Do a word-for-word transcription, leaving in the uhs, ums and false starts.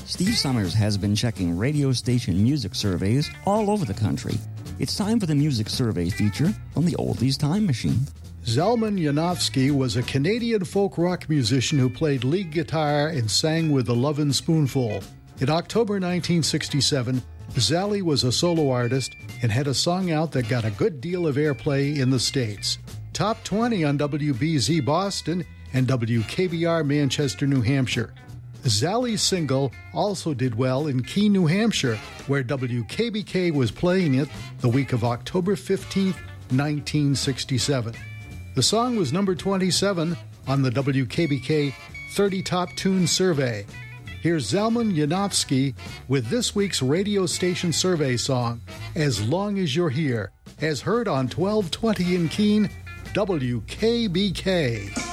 Steve Summers has been checking radio station music surveys all over the country. It's time for the Music Survey feature from the Oldies Time Machine. Zalman Janowski was a Canadian folk rock musician who played lead guitar and sang with the Lovin' Spoonful. In October nineteen sixty-seven, Zally was a solo artist and had a song out that got a good deal of airplay in the States. Top twenty on W B Z Boston and W K B R Manchester, New Hampshire. Zally's single also did well in Keene, New Hampshire, where W K B K was playing it the week of October fifteenth, nineteen sixty-seven. The song was number twenty-seven on the W K B K thirty Top Tunes survey. Here's Zalman Janowski with this week's radio station survey song, As Long As You're Here, as heard on twelve twenty in Keene, W K B K.